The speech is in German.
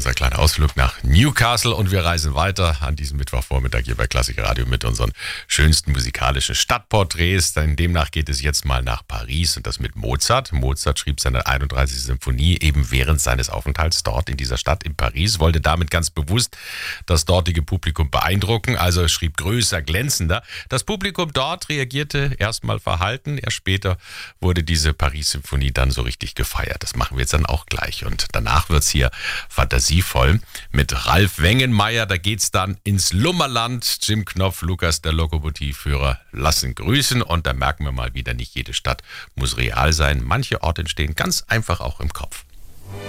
unser kleiner Ausflug nach Newcastle und wir reisen weiter an diesem Mittwochvormittag hier bei Klassik Radio mit unseren schönsten musikalischen Stadtporträts. Denn demnach geht es jetzt mal nach Paris und das mit Mozart. Mozart schrieb seine 31. Symphonie eben während seines Aufenthalts dort in dieser Stadt in Paris, wollte damit ganz bewusst das dortige Publikum beeindrucken, also er schrieb größer, glänzender. Das Publikum dort reagierte erstmal verhalten, erst später wurde diese Paris-Symphonie dann so richtig gefeiert. Das machen wir jetzt dann auch gleich und danach wird's hier fantasievoll mit Ralf Wengenmeier. Da geht's dann ins Lummerland. Jim Knopf, Lukas, der Lokomotivführer, lassen grüßen. Und da merken wir mal wieder, nicht jede Stadt muss real sein. Manche Orte entstehen ganz einfach auch im Kopf.